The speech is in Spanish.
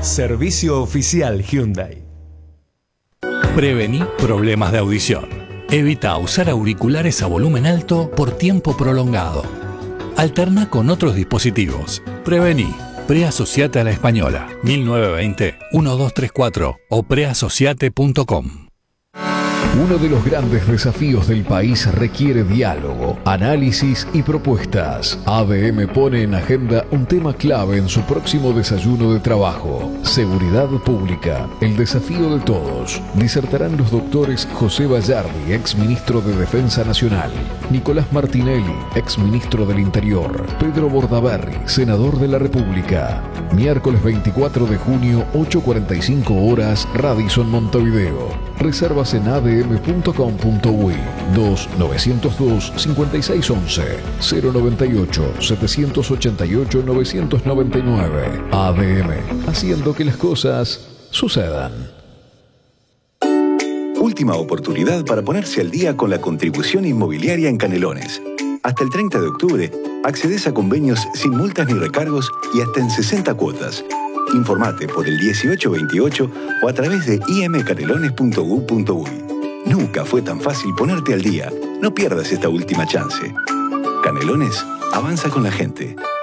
Servicio oficial Hyundai. Prevení problemas de audición. Evita usar auriculares a volumen alto por tiempo prolongado. Alterna con otros dispositivos. Prevení. Preasociate a la Española. 1920-1234 o preasociate.com. Uno de los grandes desafíos del país requiere diálogo, análisis y propuestas. ADM pone en agenda un tema clave en su próximo desayuno de trabajo: seguridad pública, el desafío de todos. Disertarán los doctores José Bayardi, ex ministro de Defensa Nacional; Nicolás Martinelli, ex ministro del Interior; Pedro Bordaberry, senador de la República. Miércoles 24 de junio, 8:45 horas, Radisson Montevideo. Reservas en adm.com.uy 2902-5611 098-788-999. ADM, haciendo que las cosas sucedan. Última oportunidad para ponerse al día con la contribución inmobiliaria en Canelones. Hasta el 30 de octubre, accedes a convenios sin multas ni recargos y hasta en 60 cuotas. Informate por el 1828 o a través de imcanelones.gu.uy. Nunca fue tan fácil ponerte al día. No pierdas esta última chance. Canelones avanza con la gente.